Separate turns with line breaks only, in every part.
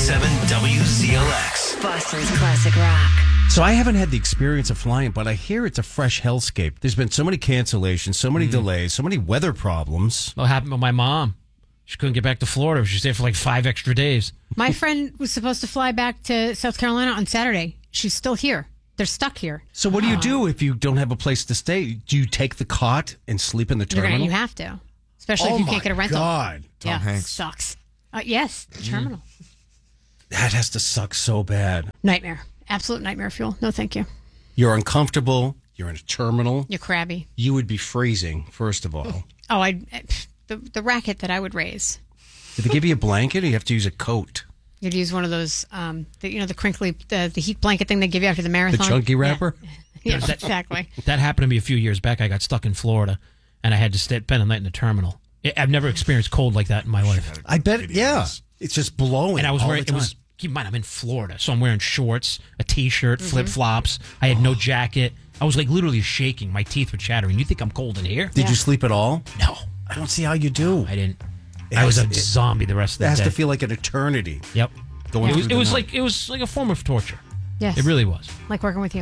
WZLX.
Boston's classic rock.
So I haven't had the experience of flying, but I hear it's a fresh hellscape. There's been so many cancellations, so many delays, so many weather problems.
What happened with my mom? She couldn't get back to Florida. She stayed for like 5 extra days.
My friend was supposed to fly back to South Carolina on Saturday. She's still here. They're stuck here.
So what do you do if you don't have a place to stay? Do you take the cot and sleep in the terminal?
You have to, especially if you can't get a rental.
Oh, my God.
Tom
Hanks.
Sucks. Yes, the terminal.
That has to suck so bad.
Nightmare. Absolute nightmare fuel. No, thank you.
You're uncomfortable. You're in a terminal.
You're crabby.
You would be freezing, first of all.
Oh, the racket that I would raise.
Did they give you a blanket or you have to use a coat?
You'd use one of those, the crinkly, the heat blanket thing they give you after the marathon.
The chunky wrapper?
Yeah, exactly.
That happened to me a few years back. I got stuck in Florida, and I had to spend a night in the terminal. I've never experienced cold like that in my life.
I bet, yeah. It's just blowing.
And I was
all
wearing,
the time.
keep in mind, I'm in Florida, so I'm wearing shorts, a T-shirt, flip-flops. I had no jacket. I was like literally shaking. My teeth were chattering. You think I'm cold in here?
Did you sleep at all?
No.
I don't see how you do.
I didn't. I was a zombie the rest of the
It
day.
has to feel like an eternity.
Yep.
Going through
It
the
was
night.
like a form of torture.
Yes.
It really was.
Like working with you.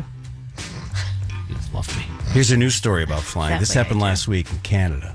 You just loved me.
Here's a news story about flying. This
Exactly,
happened
I do.
last week in Canada.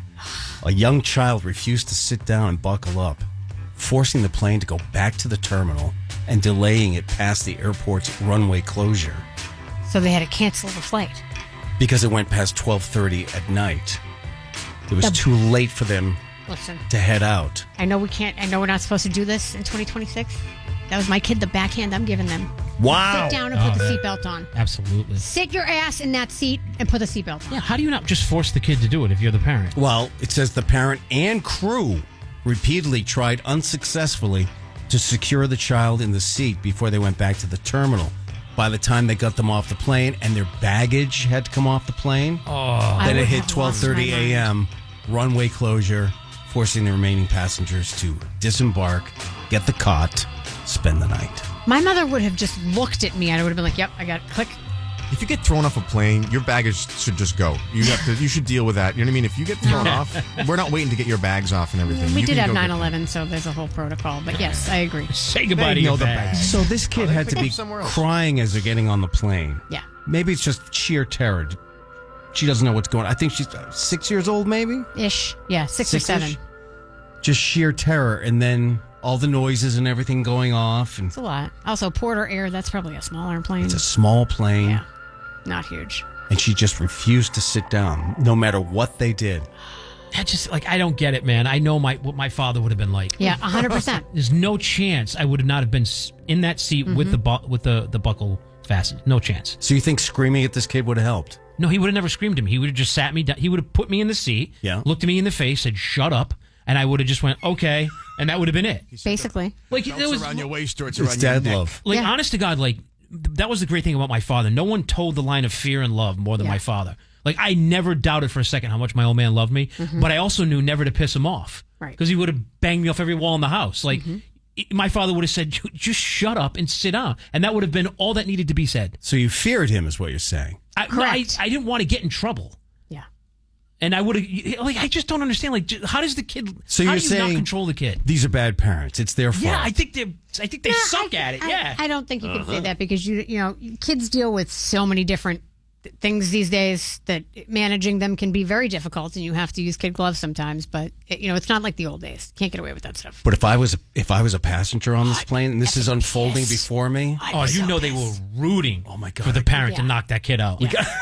A young child refused to sit down and buckle up, forcing the plane to go back to the terminal and delaying it past the airport's runway closure
So they had to cancel the flight.
because it went past 12:30 at night. It was too late for them
Listen,
to head out.
I know we're not supposed to do this in 2026. That was my kid, the backhand I'm giving them.
Wow.
Sit down and put the seatbelt on.
Absolutely.
Sit your ass in that seat and put the seatbelt on.
Yeah, how do you not just force the kid to do it if you're the parent?
Well, it says the parent and crew repeatedly tried unsuccessfully to secure the child in the seat before they went back to the terminal. By the time they got them off the plane and their baggage had to come off the plane,
I
then
would
it hit
have lost
12:30
my mind.
a.m., runway closure, forcing the remaining passengers to disembark, get the cot, spend the night.
My mother would have just looked at me. I would have been like, "Yep, I got it." Click.
If you get thrown off a plane, your baggage should just go. You should deal with that. You know what I mean? If you get thrown off, we're not waiting to get your bags off and everything.
We
You
did
can
have
go get
9/11, so there's a whole protocol. But yes, I agree.
Say goodbye to
They
your
know the
bag.
bag.
So this kid
they
had to
pick
be
up somewhere else.
crying as they're getting on the plane.
Yeah.
Maybe it's just sheer terror. She doesn't know what's going on. I think she's 6 years old, maybe?
Ish. Yeah, 6 or
Six-ish?
7.
Just sheer terror. And then all the noises and everything going off. And
It's a lot. Also, Porter Air, that's probably a smaller plane.
it's a small plane.
Yeah. Not huge.
And she just refused to sit down, no matter what they did.
That just I don't get it, man. I know what my father would have been like.
Yeah, 100%.
There's no chance I would not have been in that seat with the buckle fastened. No chance.
So you think screaming at this kid would have helped?
No, he would have never screamed at me. He would have just sat me down. He would have put me in the seat, looked at me in the face, said, "Shut up," and I would have just went, "Okay," and that would have been it.
Basically.
Like
Belts
there was
around your waist or it's
It's
around your
dad
neck.
love.
Like,
Yeah.
honest to God, like, that was the great thing about my father. No one told the line of fear and love more than
Yeah.
my father. Like, I never doubted for a second how much my old man loved me, but I also knew never to piss him off.
Right.
Because he would have banged me off every wall in the house. Like, my father would have said, just shut up and sit down. And that would have been all that needed to be said.
So you feared him, is what you're saying.
Correct.
I didn't want to get in trouble.
Yeah.
And I would have, like, I just don't understand. Like, how does the kid,
So
how
you're
do you not
saying
control the kid?
These are bad parents. It's their fault.
Yeah, I think they suck at it. Yeah.
I don't think you can say that because you know kids deal with so many different things these days that managing them can be very difficult, and you have to use kid gloves sometimes. But it's not like the old days. Can't get away with that stuff.
But if I was a passenger on this plane and this is unfolding before me,
Oh, you know they were rooting
my God.
for the parent to
Yeah.
knock that kid out.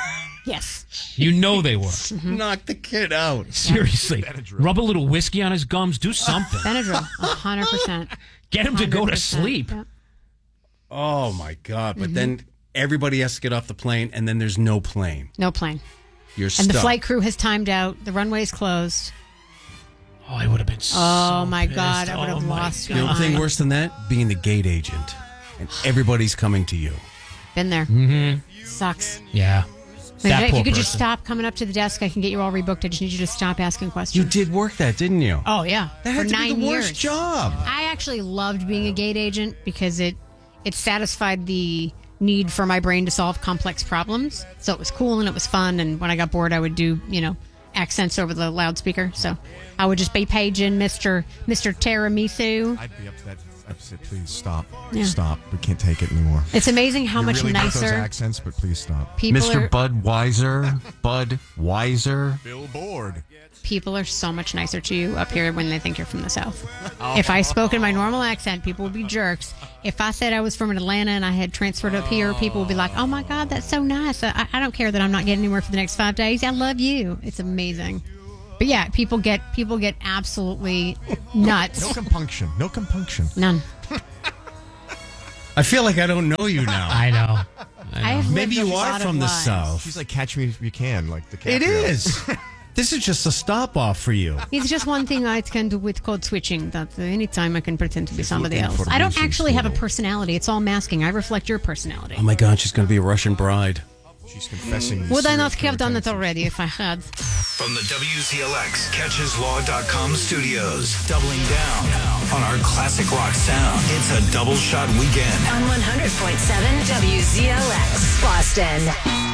Yes.
You know they were.
knock the kid out.
Seriously. Rub a little whiskey on his gums. Do something.
Benadryl, 100%.
Get him to go to
100%.
sleep.
Yeah.
Oh my God! But then everybody has to get off the plane, and then there's no plane.
No plane.
You're
And
stuck.
the flight crew has timed out. The runway's closed.
Oh, I would have been so
Oh, my
pissed.
God. I would have
Oh, my
lost
You know
my
the thing
mind.
worse than that? Being the gate agent, and everybody's coming to you.
Been there. Mm-hmm. Sucks.
Yeah. That
if
poor
you could just
person.
stop coming up to the desk, I can get you all rebooked. I just need you to stop asking questions.
You did work that, didn't you?
Oh, yeah.
that
For
had to
9
be the
years.
worst job.
I actually loved being a gate agent because it satisfied the need for my brain to solve complex problems. So it was cool and it was fun. And when I got bored, I would do, accents over the loudspeaker. So I would just be paging Mr. Tiramisu.
I'd be up to that I've said, please stop.
Yeah.
Stop. We can't take it anymore.
It's amazing how
You're
much
really good at those
nicer
accents, but please stop.
people
Mr.
are.
Budweiser.
Billboard.
People are so much nicer to you up here when they think you're from the South. If I spoke in my normal accent, people would be jerks. If I said I was from Atlanta and I had transferred up here, people would be like, "Oh my God, that's so nice. I don't care that I'm not getting anywhere for the next 5 days. I love you." It's amazing. But yeah, people get absolutely nuts.
No compunction. No compunction.
None.
I feel like I don't know you now.
I know.
I have
Maybe
lived a
you are
lot
from
of
the
lives.
South.
She's like, catch me if you can, like the
It is. This is just a stop off for you.
It's just one thing I can do with code switching. That anytime I can pretend to be somebody
looking
else.
for
I don't
reasons
actually have a
to-
personality. It's all masking. I reflect your personality.
Oh my God, she's going to be a Russian bride.
She's confessing.
Would I
serial
not have
killer
done it
tendencies.
already if I had?
From the WZLX CatchesLaw.com studios, doubling down on our classic rock sound. It's a double shot weekend.
On 100.7 WZLX, Boston.